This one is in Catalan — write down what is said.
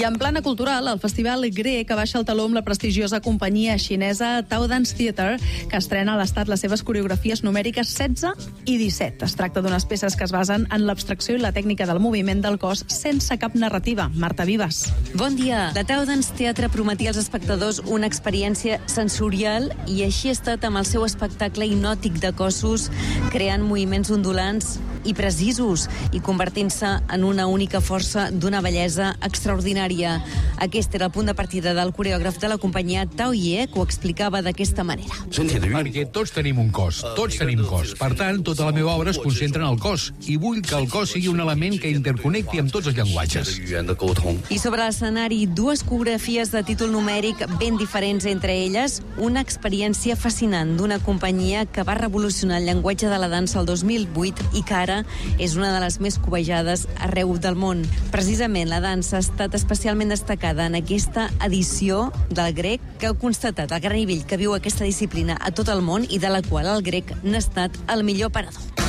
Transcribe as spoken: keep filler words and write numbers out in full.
en plana cultural, el Festival Grec abaixa el taló amb la prestigiosa companyia xinesa Tao Dance Theatre, que estrena a l'Estat les seves coreografies numèriques setze i disset. Es tracta d'unes peces que es basen en l'abstracció i la tècnica del moviment del cos sense cap narrativa. Marta Vives. Bon dia. La Tao Dance Theatre prometia als espectadors una experiència sensorial i així ha estat amb el seu espectacle hipnòtic de cossos, creant moviments ondulants i precisos i convertint-se en una única força d'una bellesa extraordinària. Aquest era el punt de partida del coreògraf de la companyia Tao Ye, que ho explicava d'aquesta manera. Perquè tots tenim un cos, tots tenim cos. Per tant, tota la meva obra es concentra en el cos i vull que el cos sigui un element que interconnecti amb tots els llenguatges. I sobre l'escenari, dues coreografies de títol numèric ben diferents entre elles, una experiència fascinant d'una companyia que va revolucionar el llenguatge de la dansa el dos mil vuit i que ara és una de les més cobejades arreu del món. Precisament la dansa ha estat especialment destacada en aquesta edició del Grec, que heu constatat el gran nivell que viu aquesta disciplina a tot el món i de la qual el Grec n'ha estat el millor parador.